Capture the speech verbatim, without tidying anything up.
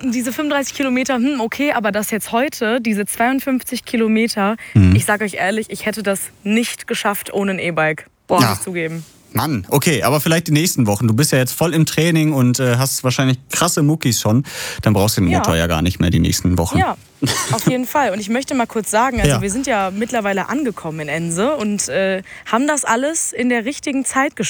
diese fünfunddreißig Kilometer, hm, okay, aber das jetzt heute, diese zweiundfünfzig Kilometer, mhm. ich sag euch ehrlich, ich hätte das nicht geschafft ohne ein E-Bike. Boah, ja. muss ich zugeben. Mann, okay, aber vielleicht die nächsten Wochen. Du bist ja jetzt voll im Training und äh, hast wahrscheinlich krasse Muckis schon. Dann brauchst du den ja. Motor ja gar nicht mehr die nächsten Wochen. Ja, auf jeden Fall. Und ich möchte mal kurz sagen, also ja. wir sind ja mittlerweile angekommen in Ense und äh, haben das alles in der richtigen Zeit geschafft.